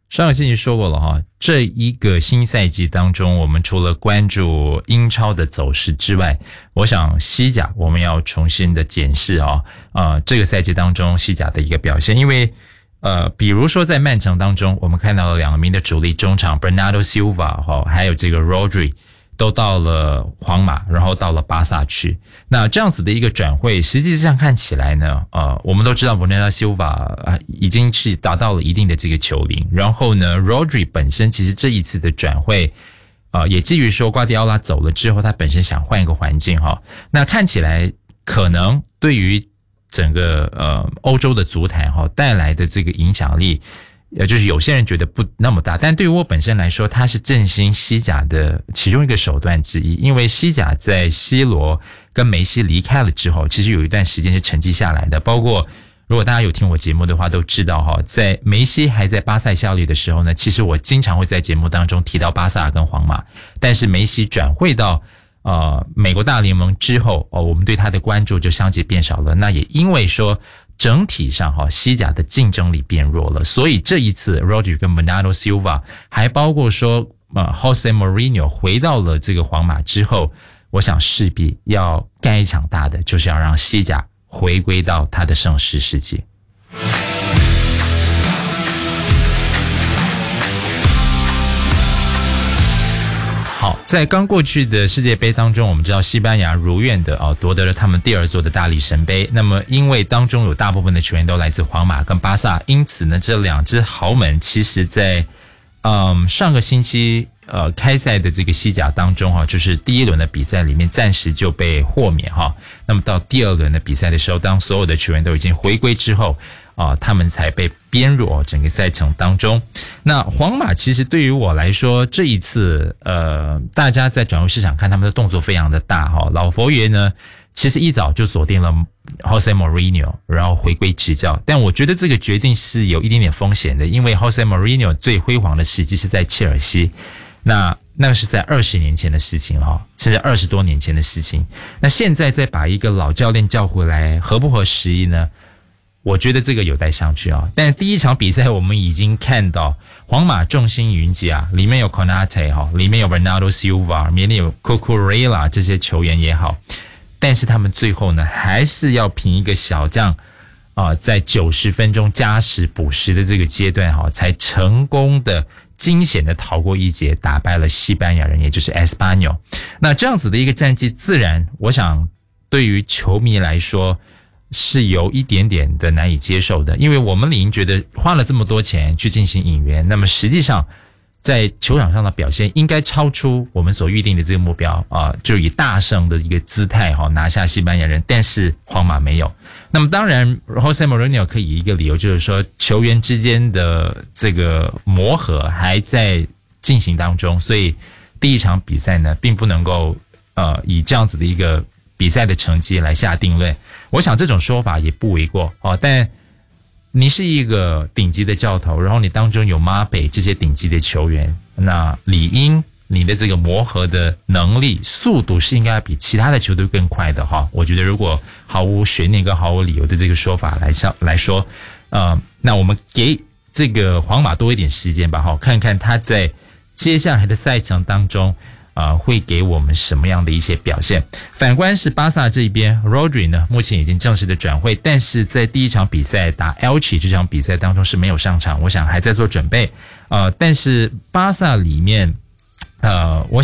上个星期说过了哈，这一个新赛季当中，我们除了关注英超的走势之外，我想西甲我们要重新的检视这个赛季当中西甲的一个表现，因为比如说在曼城当中，我们看到了2名的主力中场 Bernardo Silva 还有这个 Rodri 都到了皇马，然后到了巴萨去。那这样子的一个转会，实际上看起来呢，我们都知道 Bernardo Silva 已经是达到了一定的这个球龄，然后呢 Rodri 本身其实这一次的转会也基于说瓜迪奥拉走了之后，他本身想换一个环境那看起来可能对于整个欧洲的足坛带来的这个影响力，就是有些人觉得不那么大，但对于我本身来说，它是振兴西甲的其中一个手段之一。因为西甲在 C 罗跟梅西离开了之后，其实有一段时间是沉寂下来的。包括如果大家有听我节目的话，都知道在梅西还在巴萨效力的时候呢，其实我经常会在节目当中提到巴萨跟皇马。但是梅西转会到美国大联盟之后我们对他的关注就相继变少了。那也因为说整体上西甲的竞争力变弱了，所以这一次 Rodri 跟 Bernardo Silva 还包括说Jose Mourinho 回到了这个皇马之后，我想势必要干一场大的，就是要让西甲回归到他的盛世时期。好，在刚过去的世界杯当中，我们知道西班牙如愿的夺得了他们第2座的大力神杯。那么因为当中有大部分的球员都来自皇马跟巴萨，因此呢这2支豪门其实在上个星期开赛的这个西甲当中就是第1轮的比赛里面暂时就被豁免那么到第2轮的比赛的时候，当所有的球员都已经回归之后他们才被编入整个赛程当中。那皇马其实对于我来说，这一次大家在转会市场看他们的动作非常的大老佛爷呢其实一早就锁定了 Jose Mourinho 然后回归执教，但我觉得这个决定是有一点点风险的，因为 Jose Mourinho 最辉煌的时期是在切尔西，那个是在20年前的事情甚至20多年前的事情。那现在再把一个老教练叫回来，合不合时宜呢？我觉得这个有待商榷但第一场比赛我们已经看到皇马众星云集里面有 Konate 里面有 Bernardo Silva， 里面有 Cucurella 这些球员也好，但是他们最后呢还是要凭一个小将在90分钟加时补时的这个阶段才成功的惊险的逃过一劫，打败了西班牙人，也就是 Espanyol。 那这样子的一个战绩，自然我想对于球迷来说是有一点点的难以接受的，因为我们理应觉得花了这么多钱去进行引援，那么实际上在球场上的表现应该超出我们所预定的这个目标就以大胜的一个姿态拿下西班牙人，但是皇马没有。那么当然 Jose Mourinho 可以一个理由，就是说球员之间的这个磨合还在进行当中，所以第一场比赛呢并不能够以这样子的一个比赛的成绩来下定论。我想这种说法也不为过但你是一个顶级的教头，然后你当中有马北这些顶级的球员，那理应你的这个磨合的能力速度是应该比其他的球队更快的我觉得如果毫无悬念跟毫无理由的这个说法来说那我们给这个皇马多一点时间吧看看他在接下来的赛程当中会给我们什么样的一些表现。反观是巴萨这一边 Rodri 呢目前已经正式的转会，但是在第一场比赛打 Elche 这场比赛当中是没有上场，我想还在做准备但是巴萨里面我